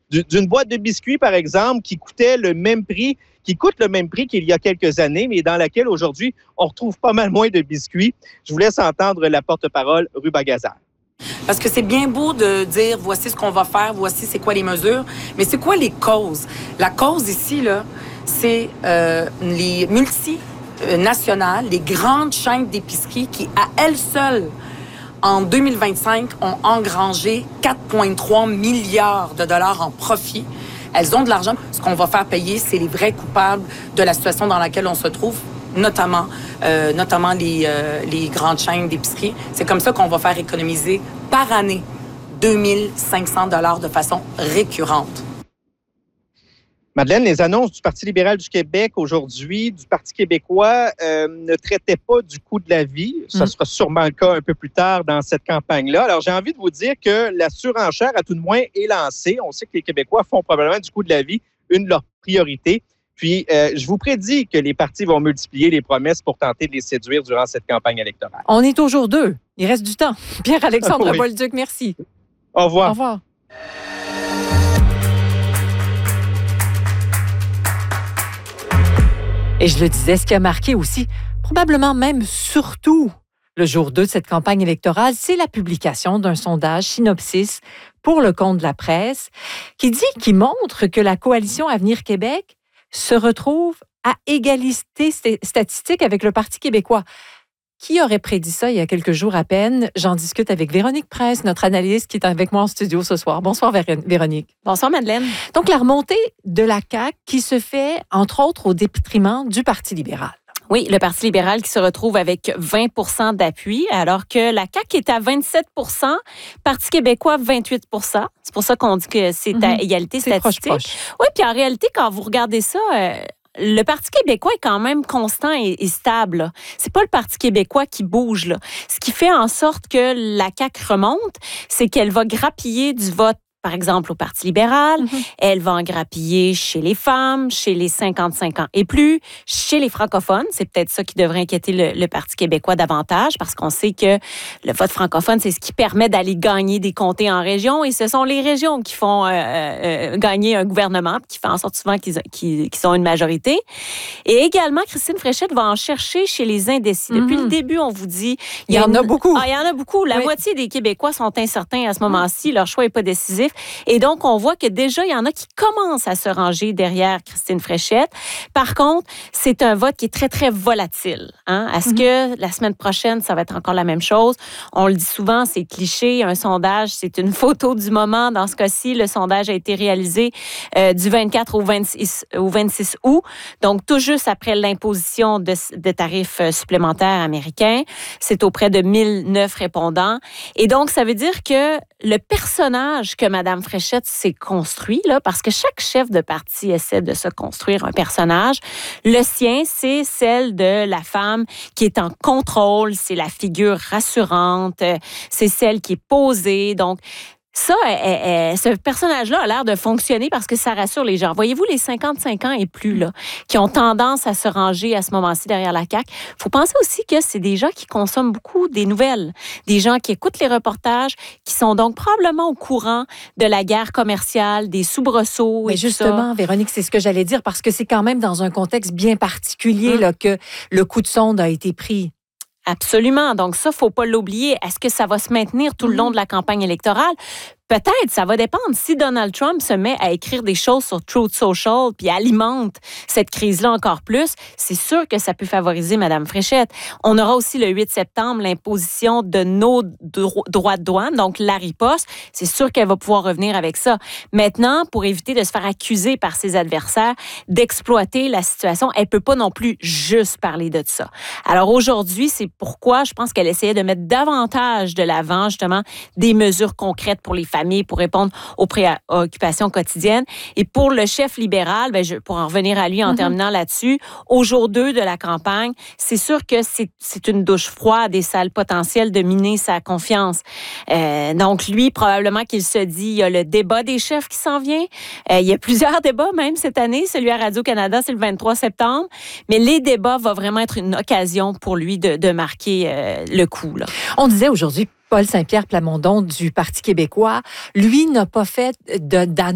d'une boîte de biscuits, par exemple, qui coûte le même prix qu'il y a quelques années, mais dans laquelle aujourd'hui, on retrouve pas mal moins de biscuits. Je vous laisse entendre la porte-parole Ruba Gazal. Parce que c'est bien beau de dire voici ce qu'on va faire, voici c'est quoi les mesures, mais c'est quoi les causes? La cause ici, là, c'est les multinationales, les grandes chaînes d'épicerie qui, à elles seules, en 2025, ont engrangé 4,3 milliards de dollars en profit. Elles ont de l'argent. Ce qu'on va faire payer, c'est les vrais coupables de la situation dans laquelle on se trouve, notamment les grandes chaînes d'épicerie. C'est comme ça qu'on va faire économiser par année 2500 $ de façon récurrente. Madeleine, les annonces du Parti libéral du Québec aujourd'hui, du Parti québécois, ne traitaient pas du coût de la vie. Ça sera sûrement le cas un peu plus tard dans cette campagne-là. Alors, j'ai envie de vous dire que la surenchère, à tout de moins, est lancée. On sait que les Québécois font probablement du coût de la vie une de leurs priorités. Puis, je vous prédis que les partis vont multiplier les promesses pour tenter de les séduire durant cette campagne électorale. On est au jour 2. Il reste du temps. Pierre-Alexandre Bolduc, merci. Au revoir. Au revoir. Et je le disais, ce qui a marqué aussi, probablement même surtout le jour 2 de cette campagne électorale, c'est la publication d'un sondage Synopsis pour le compte de la presse qui montre que la coalition Avenir Québec se retrouve à égalité statistique avec le Parti québécois. Qui aurait prédit ça il y a quelques jours à peine? J'en discute avec Véronique Prince, notre analyste qui est avec moi en studio ce soir. Bonsoir Véronique. Bonsoir Madeleine. Donc la remontée de la CAQ qui se fait entre autres au détriment du Parti libéral. Oui, le Parti libéral qui se retrouve avec 20 % d'appui, alors que la CAQ est à 27 %, Parti québécois 28 %. C'est pour ça qu'on dit que c'est à égalité statistique. Proche. Oui, puis en réalité, quand vous regardez ça, le Parti québécois est quand même constant et stable. Là. C'est pas le Parti québécois qui bouge. Là. Ce qui fait en sorte que la CAQ remonte, c'est qu'elle va grappiller du vote, par exemple, au Parti libéral. Elle va en grappiller chez les femmes, chez les 55 ans et plus, chez les francophones. C'est peut-être ça qui devrait inquiéter le Parti québécois davantage parce qu'on sait que le vote francophone, c'est ce qui permet d'aller gagner des comtés en région et ce sont les régions qui font gagner un gouvernement qui fait en sorte souvent qu'ils ont une majorité. Et également, Christine Fréchette va en chercher chez les indécis. Depuis le début, on vous dit... Il y en a beaucoup. Il y en a beaucoup. La moitié des Québécois sont incertains à ce moment-ci. Leur choix n'est pas décisif. Et donc, on voit que déjà, il y en a qui commencent à se ranger derrière Christine Fréchette. Par contre, c'est un vote qui est très, très volatile. Hein? Est-ce que la semaine prochaine, ça va être encore la même chose? On le dit souvent, c'est cliché. Un sondage, c'est une photo du moment. Dans ce cas-ci, le sondage a été réalisé du 24 au 26 août. Donc, tout juste après l'imposition de tarifs supplémentaires américains. C'est auprès de 1009 répondants. Et donc, ça veut dire que le personnage que Mme Fréchette s'est construit, là, parce que chaque chef de parti essaie de se construire un personnage. Le sien, c'est celle de la femme qui est en contrôle, c'est la figure rassurante, c'est celle qui est posée. Donc, ça, ce personnage-là a l'air de fonctionner parce que ça rassure les gens. Voyez-vous, les 55 ans et plus, là, qui ont tendance à se ranger à ce moment-ci derrière la CAQ, il faut penser aussi que c'est des gens qui consomment beaucoup des nouvelles, des gens qui écoutent les reportages, qui sont donc probablement au courant de la guerre commerciale, des soubresauts. Mais justement, Véronique, c'est ce que j'allais dire parce que c'est quand même dans un contexte bien particulier là, que le coup de sonde a été pris. Absolument. Donc ça, faut pas l'oublier. Est-ce que ça va se maintenir tout le long de la campagne électorale? Peut-être, ça va dépendre. Si Donald Trump se met à écrire des choses sur Truth Social puis alimente cette crise-là encore plus, c'est sûr que ça peut favoriser Mme Fréchette. On aura aussi le 8 septembre l'imposition de nos droits de douane, donc la riposte. C'est sûr qu'elle va pouvoir revenir avec ça. Maintenant, pour éviter de se faire accuser par ses adversaires d'exploiter la situation, elle peut pas non plus juste parler de ça. Alors aujourd'hui, c'est pourquoi je pense qu'elle essayait de mettre davantage de l'avant, justement, des mesures concrètes pour les familles, pour répondre aux préoccupations quotidiennes. Et pour le chef libéral, pour en revenir à lui en terminant là-dessus, au jour 2 de la campagne, c'est sûr que c'est une douche froide et ça a le potentiel de miner sa confiance. Donc lui, probablement qu'il se dit, il y a le débat des chefs qui s'en vient. Il y a plusieurs débats même cette année. Celui à Radio-Canada, c'est le 23 septembre. Mais les débats vont vraiment être une occasion pour lui de marquer le coup. Là. On disait aujourd'hui, Paul Saint-Pierre Plamondon du Parti québécois, lui n'a pas fait d'annonce